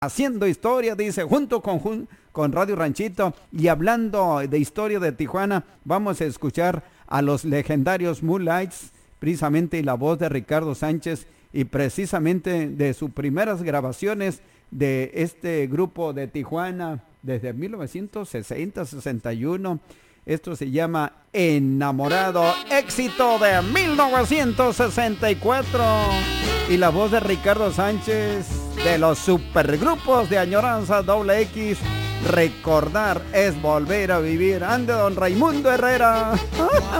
haciendo historia, dice, junto con Radio Ranchito. Y hablando de historia de Tijuana, vamos a escuchar a los legendarios Moonlights, precisamente la voz de Ricardo Sánchez, y precisamente de sus primeras grabaciones de este grupo de Tijuana desde 1960-61. Esto se llama Enamorado, éxito de 1964. Y la voz de Ricardo Sánchez, de los supergrupos de Añoranza Doble X. Recordar es volver a vivir. Ande don Raimundo Herrera.